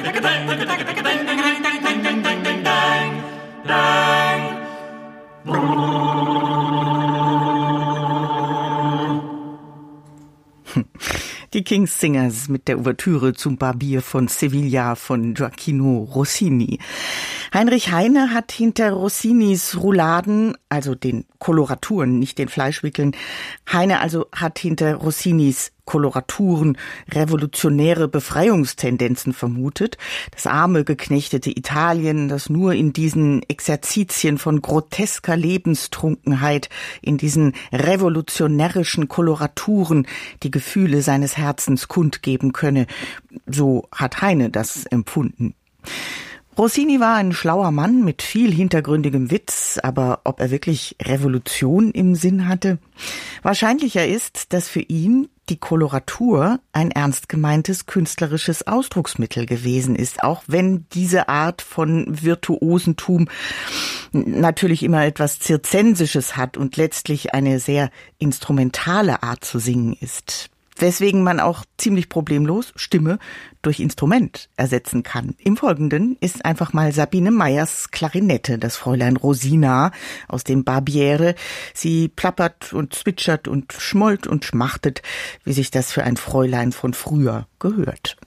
Die King's Singers mit der Ouvertüre zum Barbier von Sevilla von Gioacchino Rossini. Heinrich Heine hat hinter Rossinis Rouladen, also den Koloraturen, nicht den Fleischwickeln, Heine also hat hinter Rossinis Koloraturen revolutionäre Befreiungstendenzen vermutet. Das arme, geknechtete Italien, das nur in diesen Exerzitien von grotesker Lebenstrunkenheit, in diesen revolutionärischen Koloraturen die Gefühle seines Herzens kundgeben könne. So hat Heine das empfunden. Rossini war ein schlauer Mann mit viel hintergründigem Witz, aber ob er wirklich Revolution im Sinn hatte? Wahrscheinlicher ist, dass für ihn die Koloratur ein ernst gemeintes künstlerisches Ausdrucksmittel gewesen ist, auch wenn diese Art von Virtuosentum natürlich immer etwas Zirzensisches hat und letztlich eine sehr instrumentale Art zu singen ist. Weswegen man auch ziemlich problemlos Stimme durch Instrument ersetzen kann. Im Folgenden ist einfach mal Sabine Meyers Klarinette, das Fräulein Rosina aus dem Barbiere. Sie plappert und zwitschert und schmollt und schmachtet, wie sich das für ein Fräulein von früher gehört.